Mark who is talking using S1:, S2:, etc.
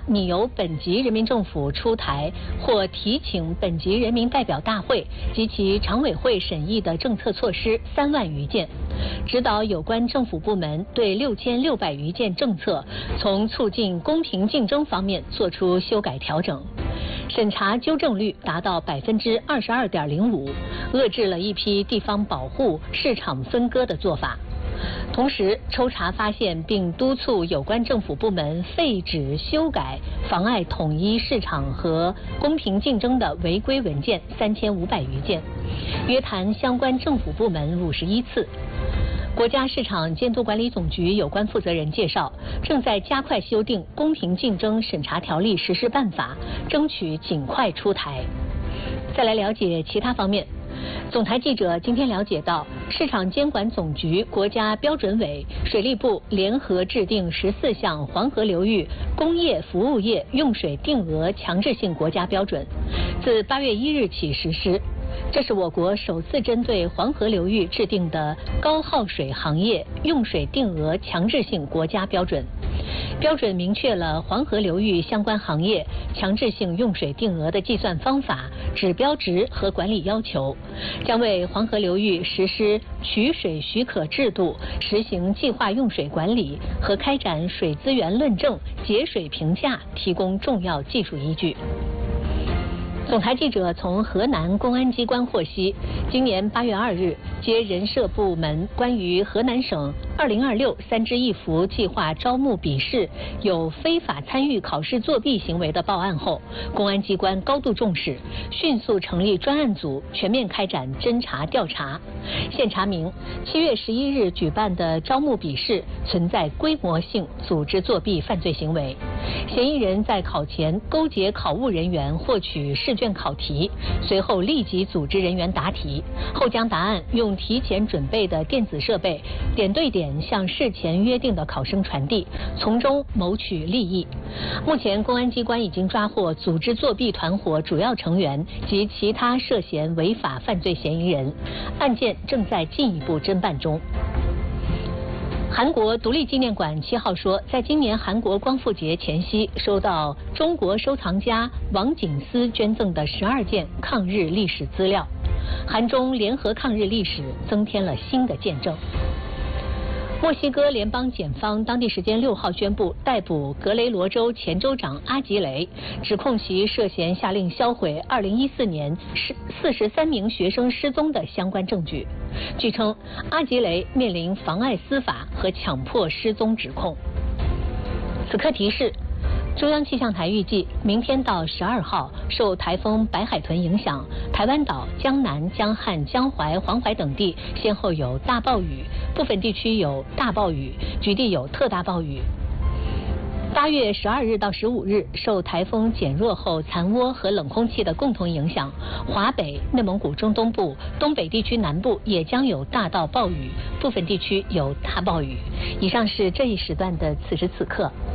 S1: 拟由本级人民政府出台或提请本级人民代表大会及其常委会审议的政策措施3万余件，指导有关政府部门对6600余件政策从促进公平竞争方面作出修改调整，审查纠正率达到22.05%，遏制了一批地方保护、市场分割的做法。同时，抽查发现并督促有关政府部门废止、修改妨碍统一市场和公平竞争的违规文件3500余件，约谈相关政府部门51次。国家市场监督管理总局有关负责人介绍，正在加快修订《公平竞争审查条例实施办法》，争取尽快出台。再来了解其他方面。总台记者今天了解到，市场监管总局、国家标准委、水利部联合制定14项黄河流域工业服务业用水定额强制性国家标准，自8月1日起实施。这是我国首次针对黄河流域制定的高耗水行业用水定额强制性国家标准。标准明确了黄河流域相关行业强制性用水定额的计算方法、指标值和管理要求，将为黄河流域实施取水许可制度、实行计划用水管理和开展水资源论证、节水评价提供重要技术依据。总台记者从河南公安机关获悉，今年8月2日接人社部门关于河南省20263支1扶计划招募笔试有非法参与考试作弊行为的报案后，公安机关高度重视，迅速成立专案组，全面开展侦查调查。现查明7月11日举办的招募笔试存在规模性组织作弊犯罪行为，嫌疑人在考前勾结考务人员获取试卷考题，随后立即组织人员答题，后将答案用提前准备的电子设备点对点向事前约定的考生传递，从中谋取利益。目前公安机关已经抓获组织作弊团伙主要成员及其他涉嫌违法犯罪嫌疑人，案件正在进一步侦办中。韩国独立纪念馆7号说，在今年韩国光复节前夕，收到中国收藏家王景思捐赠的12件抗日历史资料，韩中联合抗日历史增添了新的见证。墨西哥联邦检方当地时间6号宣布逮捕格雷罗州前州长阿吉雷，指控其涉嫌下令销毁2014年43名学生失踪的相关证据。据称，阿吉雷面临妨碍司法和强迫失踪指控。此刻提示，中央气象台预计，明天到12号，受台风白海豚影响，台湾岛、江南、江汉、江淮、黄淮等地先后有大暴雨，部分地区有大暴雨，局地有特大暴雨。8月12日到15日，受台风减弱后残涡和冷空气的共同影响，华北、内蒙古中东部、东北地区南部也将有大到暴雨，部分地区有大暴雨。以上是这一时段的此时此刻。